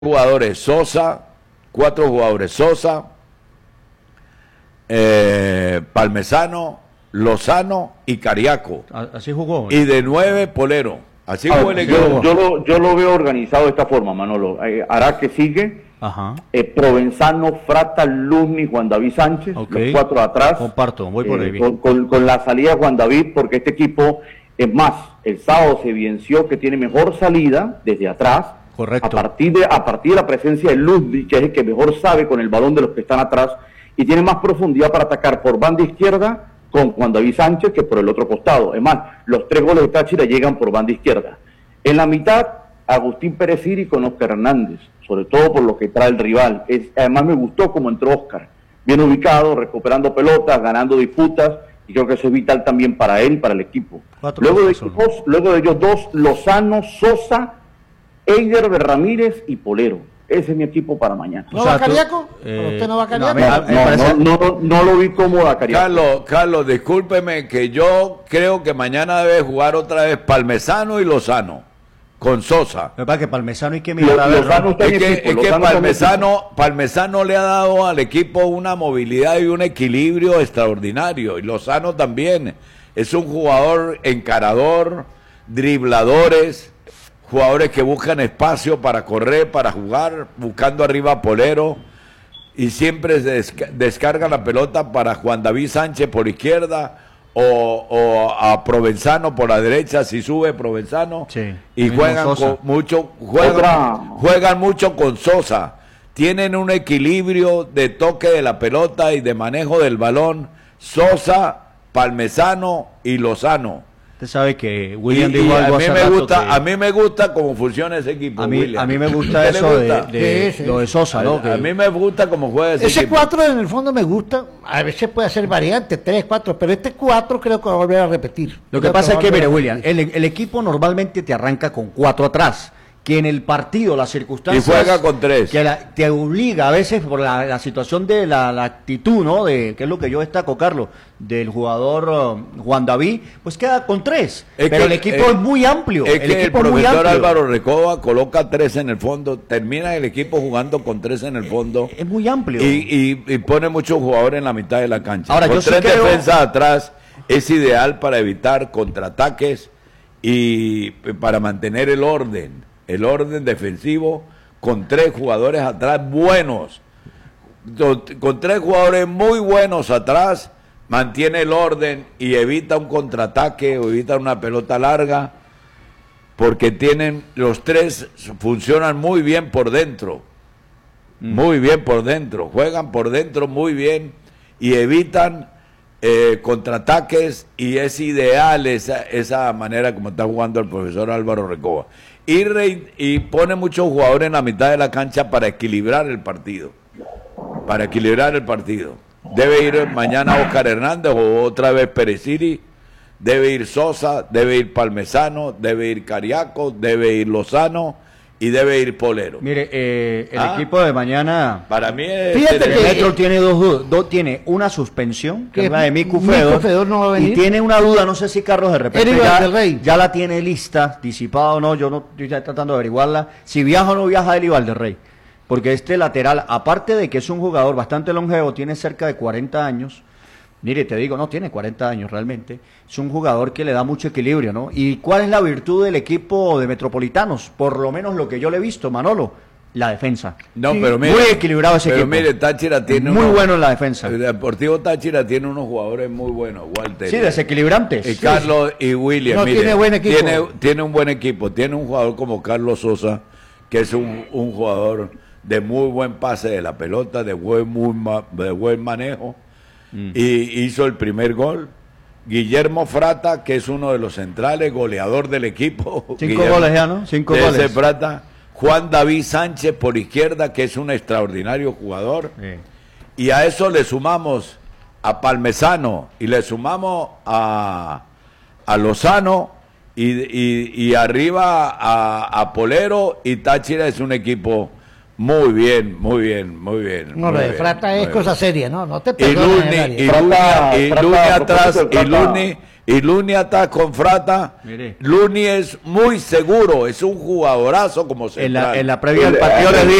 jugadores, cuatro jugadores, Sosa, Palmesano, Lozano y Cariaco. Así jugó. Y de 9, Polero. Así jugó el equipo. Yo lo veo organizado de esta forma, Manolo. Araque sigue, Provenzano, Frata, Luzni, Juan David Sánchez, los cuatro atrás. Comparto, voy por ahí. Con la salida de Juan David, porque este equipo, es más, el sábado se evidenció que tiene mejor salida desde atrás. Correcto. A partir de la presencia de Luzni, que es el que mejor sabe con el balón de los que están atrás, y tiene más profundidad para atacar por banda izquierda con Juan David Sánchez que por el otro costado. Es más, los 3 goles de Táchira llegan por banda izquierda. En la mitad, Agustín Pérez Siri con Óscar Hernández, sobre todo por lo que trae el rival. Además me gustó cómo entró Óscar, bien ubicado, recuperando pelotas, ganando disputas, y creo que eso es vital también para él y para el equipo. Luego de ellos dos, Lozano, Sosa, Eider de Ramírez y Polero. Ese es mi equipo para mañana. ¿No va Cariaco? ¿Usted no va Cariaco? No lo vi cómodo a Cariaco. Carlos, discúlpeme que yo creo que mañana debe jugar otra vez Palmesano y Lozano con Sosa. Me parece que Palmesano hay que mirar a ver. Es que Palmesano le ha dado al equipo una movilidad y un equilibrio extraordinario. Y Lozano también. Es un jugador encarador, dribladores, jugadores que buscan espacio para correr, para jugar, buscando arriba a Polero, y siempre descargan la pelota para Juan David Sánchez por izquierda o a Provenzano por la derecha, si sube Provenzano, sí, y juegan mucho con Sosa. Tienen un equilibrio de toque de la pelota y de manejo del balón, Sosa, Palmesano y Lozano. Usted sabe que William dijo algo hace rato a mí me gusta cómo funciona ese equipo. A mí me gusta eso de lo de Sosa, ¿no? A mí me gusta cómo juega ese equipo. 4 en el fondo me gusta. A veces puede hacer variantes, 3, 4, pero este 4 creo que va a volver a repetir. Lo que pasa es que, mire, William, el equipo normalmente te arranca con 4 atrás, que en el partido, las circunstancias... Y juega con 3. Que te obliga a veces por la situación de la actitud, ¿no? Que es lo que yo destaco, Carlos, del jugador Juan David, pues queda con 3. Pero el equipo es muy amplio. Es que el profesor Álvaro Recoba coloca 3 en el fondo, termina el equipo jugando con 3 en el fondo. Es muy amplio. Y pone muchos jugadores en la mitad de la cancha. Ahora, con yo 3 defensas atrás es ideal para evitar contraataques y para mantener el orden defensivo, con 3 jugadores atrás buenos, con 3 jugadores muy buenos atrás, mantiene el orden y evita un contraataque o evita una pelota larga, porque los 3 funcionan muy bien por dentro, juegan por dentro muy bien y evitan contraataques, y es ideal esa manera como está jugando el profesor Álvaro Recoba. Y pone muchos jugadores en la mitad de la cancha para equilibrar el partido. Debe ir mañana Óscar Hernández o otra vez Pérez Siri, debe ir Sosa, debe ir Palmesano, debe ir Cariaco, debe ir Lozano y debe ir Polero. Mire, el equipo de mañana, para mí el Metro tiene tiene una suspensión, que es la de Miku Fedor, no va a venir. Y tiene una duda, no sé si Carlos de repente del Rey ya la tiene lista, disipada o no, yo estoy tratando de averiguarla, si viaja o no viaja Eli Valderrey, porque este lateral, aparte de que es un jugador bastante longevo, tiene cerca de 40 años, mire, te digo, no tiene 40 años realmente, es un jugador que le da mucho equilibrio, ¿no? ¿Y cuál es la virtud del equipo de Metropolitanos? Por lo menos lo que yo le he visto, Manolo, la defensa. No, pero mire, muy equilibrado ese equipo. Pero mire, Táchira tiene muy bueno en la defensa. El Deportivo Táchira tiene unos jugadores muy buenos, Walter. Sí, desequilibrantes. Carlos y William, no, mire, tiene buen equipo. Tiene un buen equipo, tiene un jugador como Carlos Sosa, que es un jugador de muy buen pase de la pelota, de buen manejo. Y hizo el primer gol. Guillermo Frata, que es uno de los centrales, goleador del equipo. 5 goles ya, ¿no? 5 goles. Frata. Juan David Sánchez por izquierda, que es un extraordinario jugador. Y a eso le sumamos a Palmesano y le sumamos a Lozano y arriba a Polero, y Táchira es un equipo muy bien. No, lo de Frata es cosa seria, ¿no? No te y Luzni y Luni está con Frata. Mire. Luni es muy seguro, es un jugadorazo como central. En la previa del partido les dije